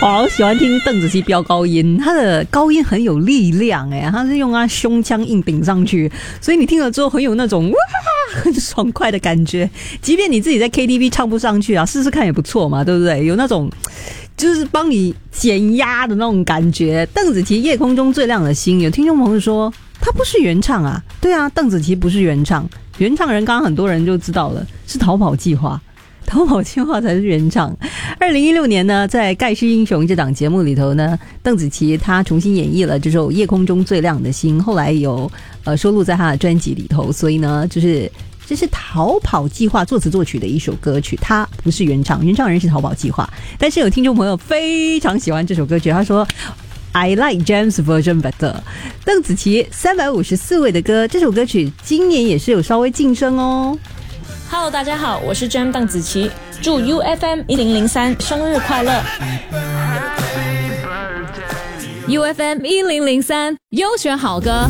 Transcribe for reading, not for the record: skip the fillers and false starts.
我好喜欢听邓紫棋飙高音，她的高音很有力量她是用她胸腔硬顶上去，所以你听了之后很有那种哇很爽快的感觉。即便你自己在 KTV 唱不上去啊，试试看也不错嘛，对不对？有那种就是帮你减压的那种感觉。邓紫棋《夜空中最亮的星》，有听众朋友说她不是原唱啊，对啊，邓紫棋不是原唱，原唱人刚刚很多人就知道了，是逃跑计划。逃跑计划才是原唱。2016年呢，在《盖世英雄》这档节目里头呢，邓紫棋她重新演绎了这首《夜空中最亮的星》，后来有收录在她的专辑里头，所以呢，这是逃跑计划作词作曲的一首歌曲，它不是原唱，原唱人是逃跑计划。但是有听众朋友非常喜欢这首歌曲，他说I like James' version better。 邓紫棋354位的歌，这首歌曲今年也是有稍微晋升哦。 Hello， 大家好，我是 Jam 邓紫棋，祝 UFM 1003生日快乐。 UFM 1003优选好歌。